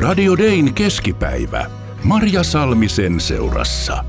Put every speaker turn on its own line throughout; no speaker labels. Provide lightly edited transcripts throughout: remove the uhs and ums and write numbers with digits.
Radio Dayn keskipäivä. Marja Salmisen seurassa.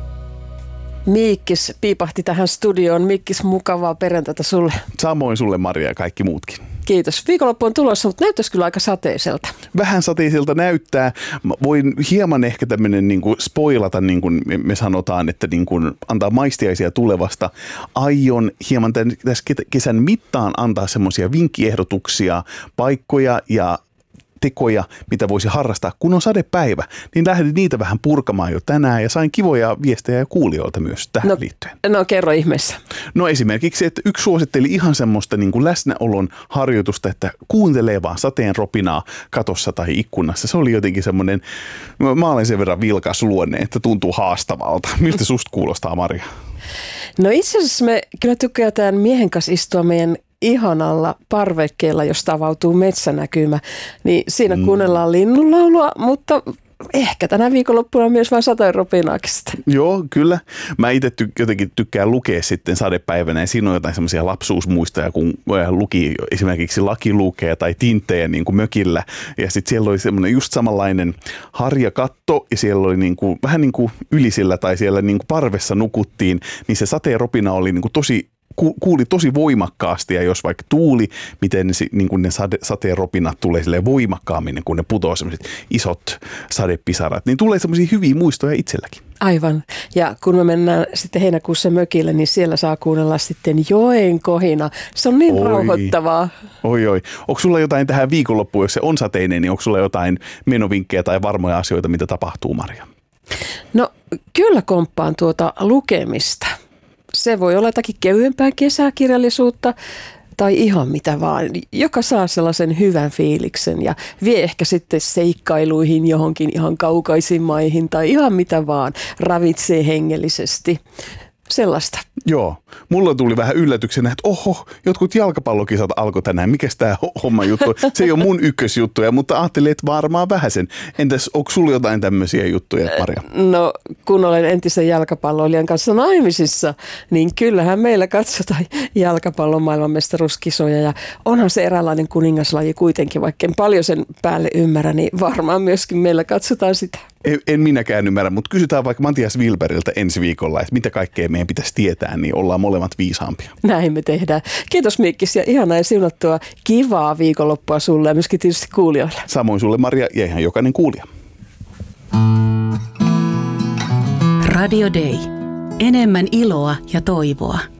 Miikkis piipahti tähän studioon. Miikkis, mukavaa perjantaita sulle.
Samoin sulle, Maria, ja kaikki muutkin.
Kiitos. Viikonloppu on tulossa, mutta näyttäisi kyllä aika sateiselta.
Vähän sateiselta näyttää. Voin hieman ehkä tämmöinen niin kuin spoilata, niin kuin me sanotaan, että niin kuin antaa maistiaisia tulevasta. Aion hieman tässä kesän mittaan antaa semmoisia vinkkiehdotuksia, paikkoja ja tekoja, mitä voisi harrastaa, kun on sadepäivä, niin lähdin niitä vähän purkamaan jo tänään ja sain kivoja viestejä ja kuulijoilta myös tähän liittyen.
No kerro ihmeessä.
No esimerkiksi, että yksi suositteli ihan semmoista niin kuin läsnäolon harjoitusta, että kuuntelee vaan sateen ropinaa katossa tai ikkunassa. Se oli jotenkin semmoinen, mä olen sen verran vilkas luonne, että tuntuu haastavalta. Miltä susta kuulostaa, Maria?
No itse asiassa me kyllä tykätään miehen kanssa istua meidän ihanalla parvekkeella, josta avautuu metsänäkymä, niin siinä kuunnellaan linnunlaulua, mutta ehkä tänä viikonloppuna myös vain sateen ropinaakin.
Joo, kyllä. Mä itse jotenkin tykkään lukea sitten sadepäivänä ja siinä on jotain semmoisia lapsuusmuistoja, kun luki esimerkiksi Lakilukeja tai Tinttejä niin kuin mökillä ja sitten siellä oli semmoinen just samanlainen harjakatto ja siellä oli niin kuin, vähän niin kuin ylisillä tai siellä niin kuin parvessa nukuttiin, niin se sateen ropina oli niin kuin kuuli tosi voimakkaasti ja jos vaikka tuuli, miten niin kun ne sateen ropinat tulee silleen voimakkaammin, kun ne putoo sellaiset isot sadepisarat, niin tulee semmoisia hyviä muistoja itselläkin.
Aivan. Ja kun me mennään sitten heinäkuussa mökille, niin siellä saa kuunnella sitten joen kohina. Se on niin rauhoittavaa.
Oi. Onko sulla jotain tähän viikonloppuun, jos se on sateinen, niin onko sulla jotain menovinkkejä tai varmoja asioita, mitä tapahtuu, Maria?
No kyllä komppaan tuota lukemista. Se voi olla jotakin kevyempää kesäkirjallisuutta tai ihan mitä vaan, joka saa sellaisen hyvän fiiliksen ja vie ehkä sitten seikkailuihin johonkin ihan kaukaisiin maihin tai ihan mitä vaan, ravitsee hengellisesti. Sellaista.
Joo. Mulla tuli vähän yllätyksenä, että oho, jotkut jalkapallokisat alkoi tänään. Mikäs tää homma juttu? Se ei ole mun ykkösjuttuja, mutta ajattelin, että varmaan vähäsen. Entäs onko sulla jotain tämmöisiä juttuja, Maria?
No, kun olen entisen jalkapalloilijan kanssa naimisissa, niin kyllähän meillä katsotaan jalkapallon maailmanmestaruuskisoja. Ja onhan se eräänlainen kuningaslaji kuitenkin, vaikka en paljon sen päälle ymmärrä, niin varmaan myöskin meillä katsotaan sitä.
En minäkään ymmärrä, mutta kysytään vaikka Matias Wilberiltä ensi viikolla, että mitä kaikkea meidän pitäisi tietää, niin ollaan molemmat viisaampia.
Näin me tehdään. Kiitos Miikkis ja ihanaa ja siunattua kivaa viikonloppua sulle ja myöskin tietysti kuulijoille.
Samoin sulle, Maria, ja ihan jokainen kuulija.
Radio Day. Enemmän iloa ja toivoa.